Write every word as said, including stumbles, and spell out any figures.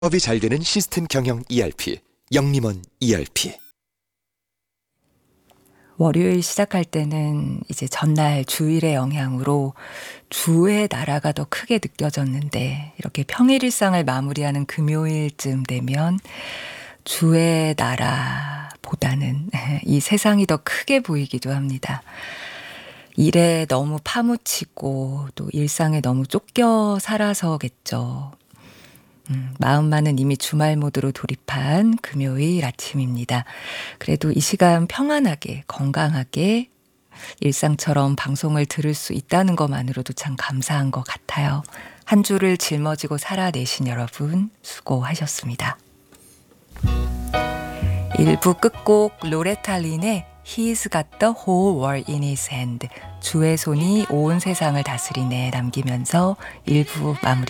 업이 잘 되는 시스템 경영 이알피, 영림원 이알피. 월요일 시작할 때는 이제 전날 주일의 영향으로 주의 나라가 더 크게 느껴졌는데, 이렇게 평일 일상을 마무리하는 금요일쯤 되면 주의 나라보다는 이 세상이 더 크게 보이기도 합니다. 일에 너무 파묻히고 또 일상에 너무 쫓겨 살아서겠죠. 음, 마음만은 이미 주말 모드로 돌입한 금요일 아침입니다. 그래도 이 시간 평안하게 건강하게 일상처럼 방송을 들을 수 있다는 것만으로도 참 감사한 것 같아요. 한 주를 짊어지고 살아내신 여러분 수고하셨습니다. 일 부 끝곡 로레타 린의 He's got the whole world in his hand, 주의 손이 온 세상을 다스리네 남기면서 일 부 마무리